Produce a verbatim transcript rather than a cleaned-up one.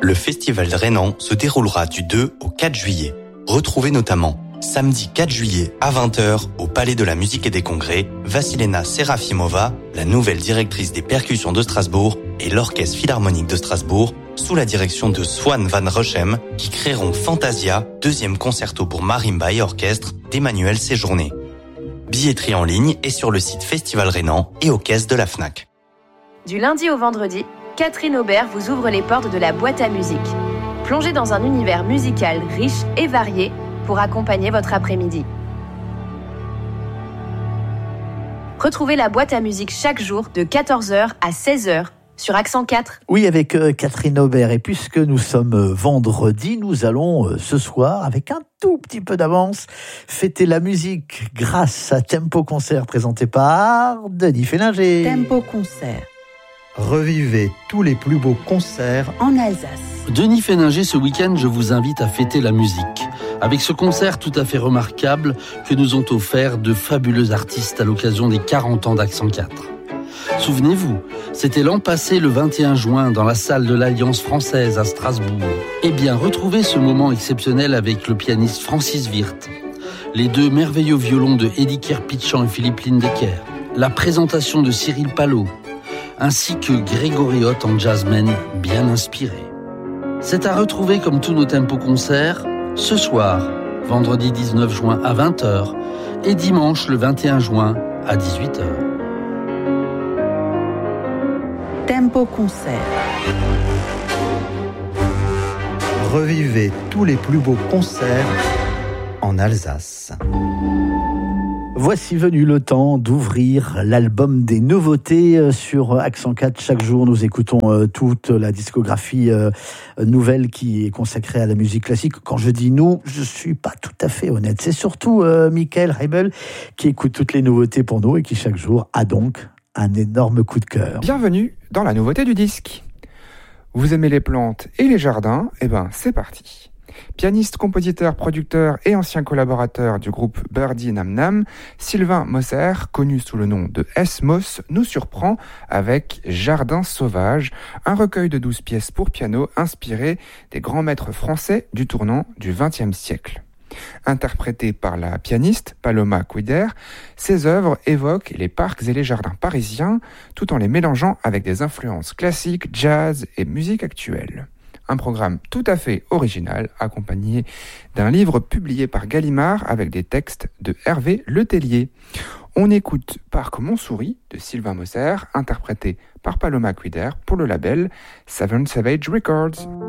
Le festival rhénan se déroulera du deux au quatre juillet. Retrouvez notamment samedi quatre juillet à vingt heures au Palais de la Musique et des Congrès, Vassilena Serafimova, la nouvelle directrice des percussions de Strasbourg, et l'Orchestre Philharmonique de Strasbourg, sous la direction de Swan van Rochem, qui créeront Fantasia, deuxième concerto pour marimba et orchestre d'Emmanuel Séjourné. Billetterie en ligne et sur le site Festival Rhénan et aux caisses de la Fnac. Du lundi au vendredi, Catherine Aubert vous ouvre les portes de la boîte à musique. Plongez dans un univers musical riche et varié pour accompagner votre après-midi. Retrouvez la boîte à musique chaque jour de quatorze heures à seize heures sur Accent quatre. Oui, avec euh, Catherine Aubert. Et puisque nous sommes euh, vendredi, nous allons euh, ce soir, avec un tout petit peu d'avance, fêter la musique grâce à Tempo Concert présenté par Denis Féninger. Tempo Concert. Revivez tous les plus beaux concerts en Alsace. Denis Féninger, ce week-end, je vous invite à fêter la musique. Avec ce concert tout à fait remarquable que nous ont offert de fabuleux artistes à l'occasion des quarante ans d'Accent quatre. Souvenez-vous, c'était l'an passé le vingt et un juin dans la salle de l'Alliance française à Strasbourg. Eh bien, retrouvez ce moment exceptionnel avec le pianiste Francis Wirth, les deux merveilleux violons de Eddie Kerpitchan et Philippe Lindecker, la présentation de Cyril Palot, ainsi que Grégory Hoth en jazzman bien inspiré. C'est à retrouver comme tous nos Tempo Concerts ce soir, vendredi dix-neuf juin à vingt heures et dimanche le vingt et un juin à dix-huit heures. Tempo Concert. Revivez tous les plus beaux concerts en Alsace. Voici venu le temps d'ouvrir l'album des nouveautés sur Accent quatre. Chaque jour, nous écoutons toute la discographie nouvelle qui est consacrée à la musique classique. Quand je dis nous, je suis pas tout à fait honnête. C'est surtout euh, Michael Heibel qui écoute toutes les nouveautés pour nous et qui chaque jour a donc un énorme coup de cœur. Bienvenue dans la nouveauté du disque. Vous aimez les plantes et les jardins? Eh ben, c'est parti. Pianiste, compositeur, producteur et ancien collaborateur du groupe Birdie Nam Nam, Sylvain Moser, connu sous le nom de S-Moss, nous surprend avec Jardin sauvage, un recueil de douze pièces pour piano inspiré des grands maîtres français du tournant du vingtième siècle. Interprété par la pianiste Paloma Quider, ses œuvres évoquent les parcs et les jardins parisiens, tout en les mélangeant avec des influences classiques, jazz et musique actuelle. Un programme tout à fait original, accompagné d'un livre publié par Gallimard avec des textes de Hervé Letellier. On écoute Parc Montsouris de Sylvain Moser, interprété par Paloma Quider pour le label Seven Savage Records.